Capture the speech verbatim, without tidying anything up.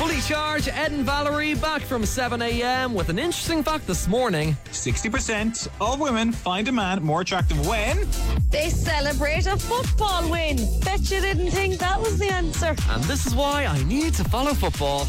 Fully charged, Ed and Valerie back from seven a.m. with an interesting fact this morning. sixty percent of women find a man more attractive when they celebrate a football win. Bet you didn't think that was the answer. And this is why I need to follow football.